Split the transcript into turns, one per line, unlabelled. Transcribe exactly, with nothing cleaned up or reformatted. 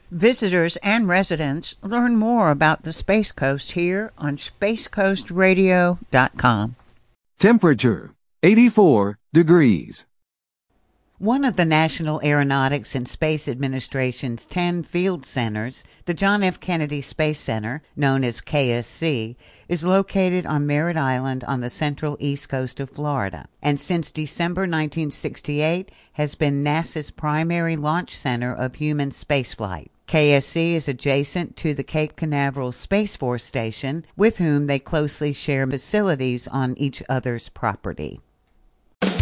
Visitors and residents learn more about the Space Coast here on space coast radio dot com.
Temperature, eighty-four degrees.
One of the National Aeronautics and Space Administration's ten field centers, the John F. Kennedy Space Center, known as K S C, is located on Merritt Island on the central east coast of Florida, and since December nineteen sixty-eight has been NASA's primary launch center of human spaceflight. K S C is adjacent to the Cape Canaveral Space Force Station, with whom they closely share facilities on each other's property.